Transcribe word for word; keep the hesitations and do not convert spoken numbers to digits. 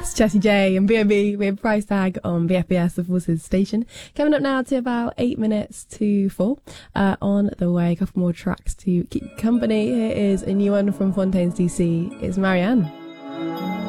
It's Jessie J and B and B with Price Tag on B F B S, the Forces station. Coming up now to about eight minutes to four. Uh, on the way, a couple more tracks to keep you company. Here is a new one from Fontaines D C. It's Marianne.